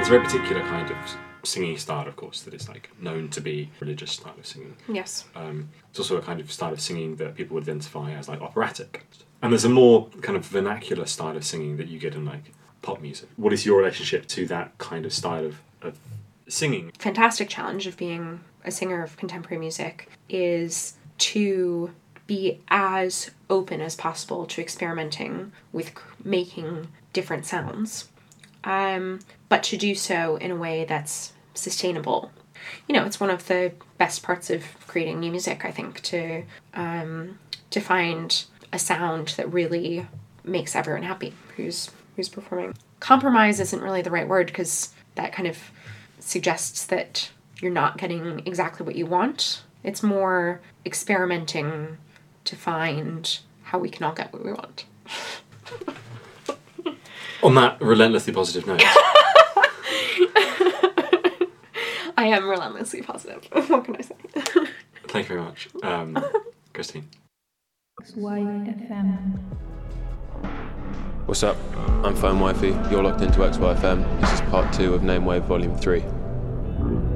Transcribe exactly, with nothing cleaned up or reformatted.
There's a very particular kind of singing style, of course, that is like known to be a religious style of singing. Yes. Um, it's also a kind of style of singing that people would identify as like operatic. And there's a more kind of vernacular style of singing that you get in like pop music. What is your relationship to that kind of style of, of singing? Fantastic challenge of being a singer of contemporary music is to be as open as possible to experimenting with making different sounds, um, but to do so in a way that's sustainable. You know, it's one of the best parts of creating new music, I think, to um, to find a sound that really makes everyone happy who's who's performing. Compromise isn't really the right word, because that kind of suggests that you're not getting exactly what you want. It's more experimenting to find how we can all get what we want. On that relentlessly positive note. I am relentlessly positive. What can I say? Thank you very much, um, Christine. X Y F M. What's up? I'm Phone Wifey. You're locked into X Y F M. This is part two of Name Wave Volume three.